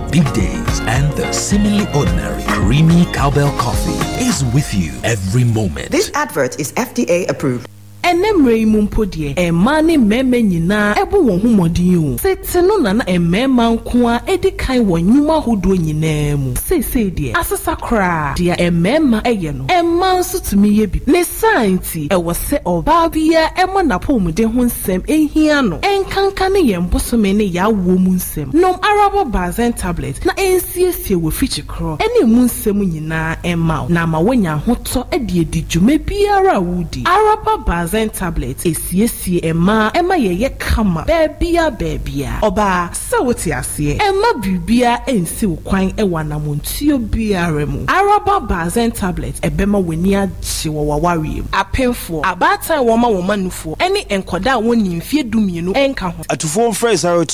big days, and the seemingly ordinary creamy cowbell coffee is with you every moment. This advert is FDA approved. Enemre mumpodie emane meme nyina ebo won humodin o setino na emema nko a edikan wonyuma hodo nyina mu sese die asesakra dia emema eye no emma nso tumi ye bi ne science ewo se oba bia emo na pomde ho nsem ehia no enkanka ne yembosome ne ya wo mu nsem nom arabo bazen tablet na ensiesie wo fichikro ene mu nsem nyina emma na ma wonya hoto ede didwuma biara wudi arabo bazen tablet esiesie emma ye kama bebia oba se wote ase emma bibia ensi kwan ewa na montuo biara mu araba bazen tablet ebema weni agye wawaware apemfo abata woma nufo ene enkoda woni mfie dumienu enka ho atufo mfre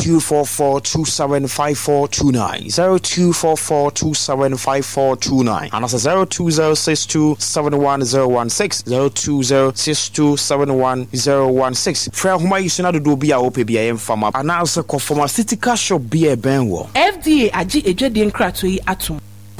0244275429 0244275429 and also 0206271016 0206271016 fra homa yisuna do bia wo pebia yemfama ana also pharmaceutical shop bia benwo FDA agi ejwede nkrato yi atom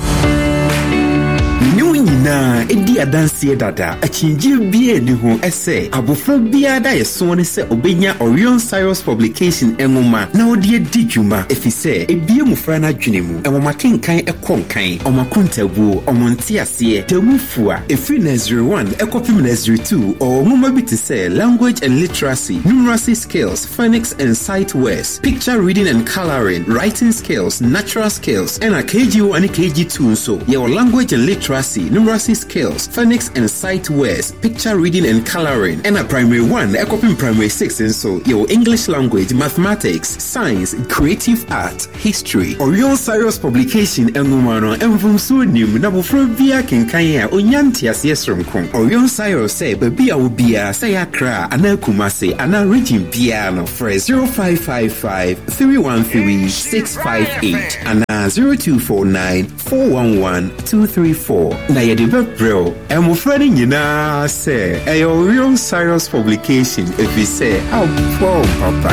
na edi adanse dada achinji bia ni ho ese abofra bia da yeso ne se obenya Orion Cyrus publication enwoma na odi edidwuma efise ebie mufra na dwene mu enwoma kenkan ekonkan omakontabuo omonte ase temufua efri na 01 ekopim na 02 onwoma biti se language and literacy numeracy skills phonics and sight words picture reading and coloring writing skills natural skills and KG1 and KG2 so your language and literacy numeracy skills, phonics and sight words, picture reading and coloring. And a primary 1, equipping primary 6 and so your English language, mathematics, science, creative art, history. Orion Cyrus publication and Mumano and from Sunim Nabofrobia Kinkaya Onyantia Siesrumkum. Orion Cyrus say Babia Ubia Sayakra Ana Kumase Ana Regin Piano for 0555 313 658 and 0249 411 234. Bro, and we're friendly, nyina say, a Orion Cyrus publication if we say, how poor papa.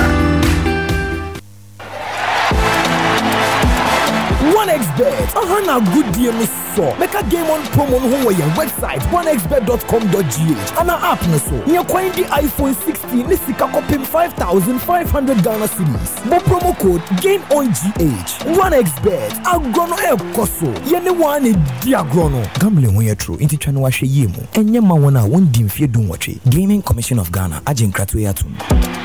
1xbet, na good deal me so. Make a game on promo on your website 1xbet.com.gh and our app no so. You find the iPhone 16 ni sika kopim 5,500 Ghana cedis. Bo promo code GAMEONGH. 1xbet agrono e koso. Yene one di agrono. Gambling when you true inti chanu wa hwe yemu. Enye ma wona won di mfie dun watwe. Gaming Commission of Ghana agin kratu yatum.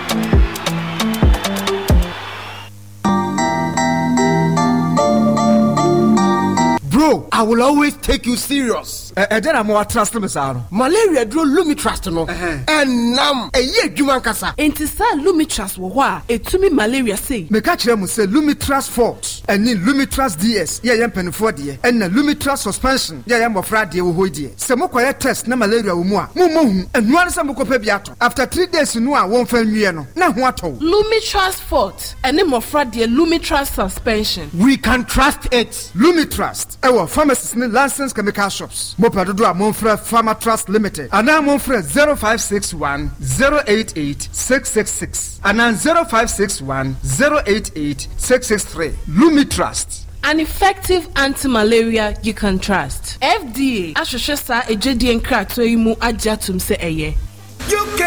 Bro, I will always take you serious. Then I'm more trust me, sir. Malaria draw Lumitrust no. And nam a ye juman kasa. Intisa Lumitrust wo wa etumi malaria say. Me catch them say Lumitrust Forte and ni Lumitrust DS. Yeah, yam penfo de. And na Lumitrust suspension. Yeah, yam ofra de wo hodi. Se mo kwaya test na malaria wo mu a. Mo hu. And no answer mo ko pa biato. After 3 days no a won fa nwie no. Na ho ato. Lumitrust Forte and ni mofra de Lumitrust suspension. We can trust it. Lumitrust. Our pharmacists in licensed chemical shops. Mopadodo a Monfre Pharma Trust Limited. And now Monfre 0561 088 666. And now 0561 088 663. Lumitrust. An effective anti-malaria you can trust. FDA. Ashosha sa ejedi enkrato imu ajatum se eye. You can